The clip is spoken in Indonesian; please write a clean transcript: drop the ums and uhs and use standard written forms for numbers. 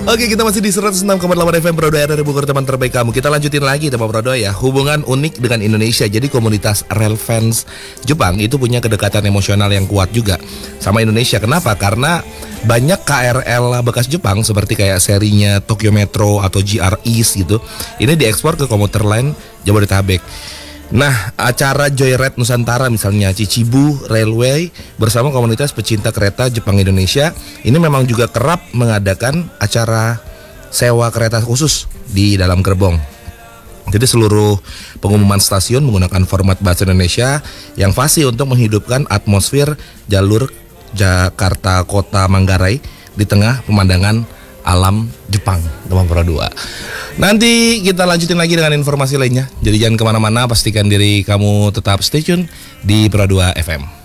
Oke, kita masih di 106,8 FM Pro 2 dari Bogor, teman terbaik kamu. Kita lanjutin lagi teman Pro 2 ya. Hubungan unik dengan Indonesia. Jadi komunitas rel fans Jepang itu punya kedekatan emosional yang kuat juga sama Indonesia. Kenapa? Karena banyak KRL bekas Jepang seperti kayak serinya Tokyo Metro atau GR East gitu. Ini diekspor ke komuter lain Jabodetabek. Nah, acara Joyride Nusantara misalnya Chichibu Railway bersama komunitas pecinta kereta Jepang Indonesia ini memang juga kerap mengadakan acara sewa kereta khusus di dalam gerbong. Jadi seluruh pengumuman stasiun menggunakan format bahasa Indonesia yang fasih untuk menghidupkan atmosfer jalur Jakarta Kota Manggarai di tengah pemandangan alam Jepang, teman Pro 2. Nanti kita lanjutin lagi dengan informasi lainnya. Jadi jangan kemana-mana, pastikan diri kamu tetap stay tune di Pro 2 FM.